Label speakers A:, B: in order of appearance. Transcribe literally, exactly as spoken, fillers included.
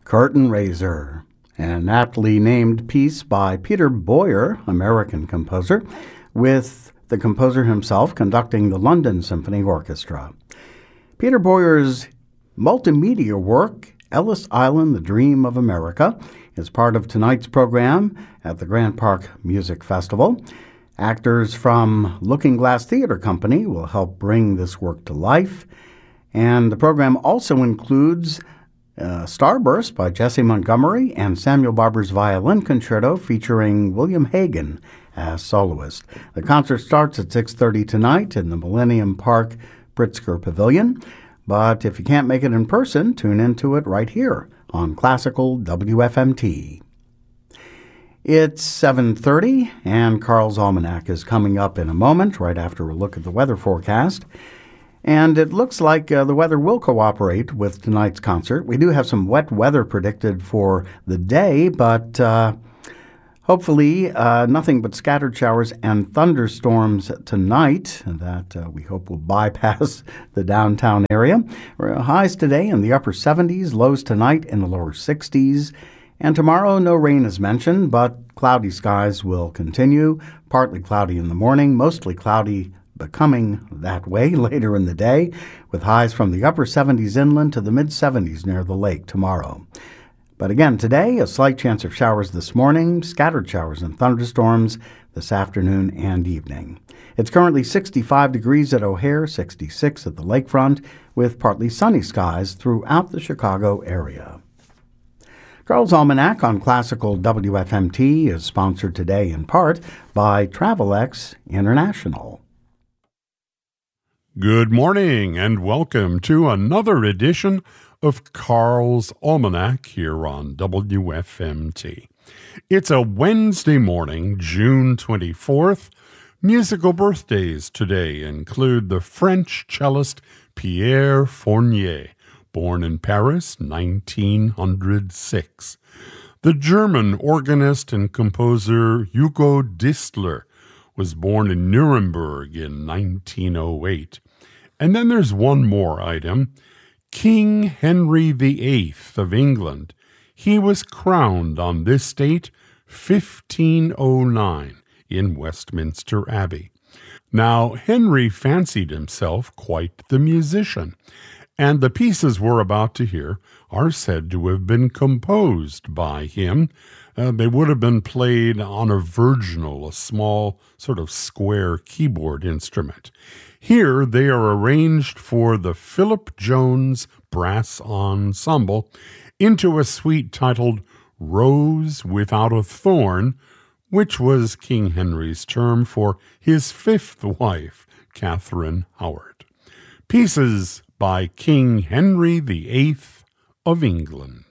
A: Curtain Raiser, an aptly named piece by Peter Boyer, American composer, with the composer himself conducting the London Symphony Orchestra. Peter Boyer's multimedia work, Ellis Island, The Dream of America, is part of tonight's program at the Grant Park Music Festival. Actors from Looking Glass Theater Company will help bring this work to life. And the program also includes uh, Starburst by Jesse Montgomery and Samuel Barber's Violin Concerto featuring William Hagen as soloist. The concert starts at six thirty tonight in the Millennium Park Pritzker Pavilion. But if you can't make it in person, tune into it right here on Classical W F M T. It's seven thirty, and Carl's Almanac is coming up in a moment, right after a look at the weather forecast. And it looks like uh, the weather will cooperate with tonight's concert. We do have some wet weather predicted for the day, but uh, hopefully uh, nothing but scattered showers and thunderstorms tonight that uh, we hope will bypass the downtown area. Highs today in the upper seventies, lows tonight in the lower sixties. And tomorrow, no rain is mentioned, but cloudy skies will continue. Partly cloudy in the morning, mostly cloudy becoming that way later in the day, with highs from the upper seventies inland to the mid-seventies near the lake tomorrow. But again, today, a slight chance of showers this morning, scattered showers and thunderstorms this afternoon and evening. It's currently sixty-five degrees at O'Hare, sixty-six at the lakefront, with partly sunny skies throughout the Chicago area. Carl's Almanac on Classical W F M T is sponsored today in part by Travelex International.
B: Good morning and welcome to another edition of Carl's Almanac here on W F M T. It's a Wednesday morning, June twenty-fourth. Musical birthdays today include the French cellist Pierre Fournier, born in Paris, nineteen oh six. The German organist and composer Hugo Distler was born in Nuremberg in nineteen oh eight. And then there's one more item. King Henry the Eighth of England. He was crowned on this date, fifteen oh nine, in Westminster Abbey. Now, Henry fancied himself quite the musician, and the pieces we're about to hear are said to have been composed by him. Uh, they would have been played on a virginal, a small sort of square keyboard instrument. Here they are arranged for the Philip Jones Brass Ensemble into a suite titled Rose Without a Thorn, which was King Henry's term for his fifth wife, Catherine Howard. Pieces by King Henry the Eighth of England.